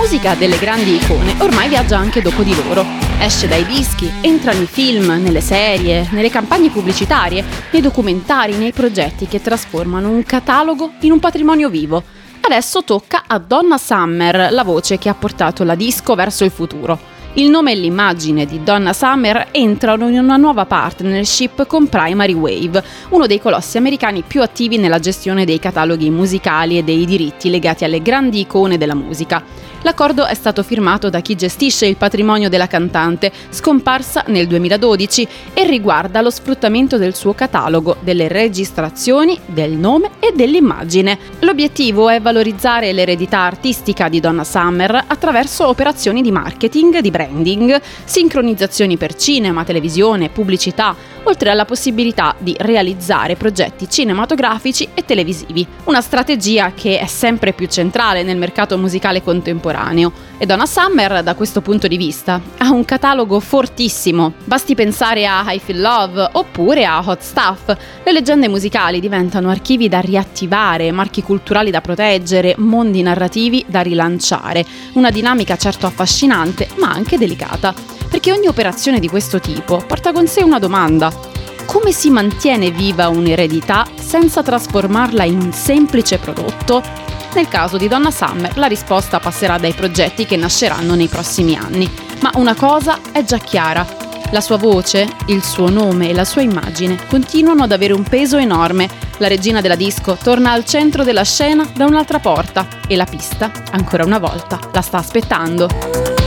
musica delle grandi icone ormai viaggia anche dopo di loro. Esce dai dischi, entra nei film, nelle serie, nelle campagne pubblicitarie, nei documentari, nei progetti che trasformano un catalogo in un patrimonio vivo. Adesso tocca a Donna Summer, la voce che ha portato la disco verso il futuro. Il nome e l'immagine di Donna Summer entrano in una nuova partnership con Primary Wave, uno dei colossi americani più attivi nella gestione dei cataloghi musicali e dei diritti legati alle grandi icone della musica. L'accordo è stato firmato da chi gestisce il patrimonio della cantante, scomparsa nel 2012, e riguarda lo sfruttamento del suo catalogo, delle registrazioni, del nome e dell'immagine. L'obiettivo è valorizzare l'eredità artistica di Donna Summer attraverso operazioni di marketing, di branding, sincronizzazioni per cinema, televisione, pubblicità, oltre alla possibilità di realizzare progetti cinematografici e televisivi. Una strategia che è sempre più centrale nel mercato musicale contemporaneo. E Donna Summer, da questo punto di vista, ha un catalogo fortissimo. Basti pensare a I Feel Love oppure a Hot Stuff. Le leggende musicali diventano archivi da riattivare, marchi culturali da proteggere, mondi narrativi da rilanciare. Una dinamica certo affascinante, ma anche delicata. Perché ogni operazione di questo tipo porta con sé una domanda. Come si mantiene viva un'eredità senza trasformarla in un semplice prodotto? Nel caso di Donna Summer la risposta passerà dai progetti che nasceranno nei prossimi anni. Ma una cosa è già chiara. La sua voce, il suo nome e la sua immagine continuano ad avere un peso enorme. La regina della disco torna al centro della scena da un'altra porta e la pista, ancora una volta, la sta aspettando.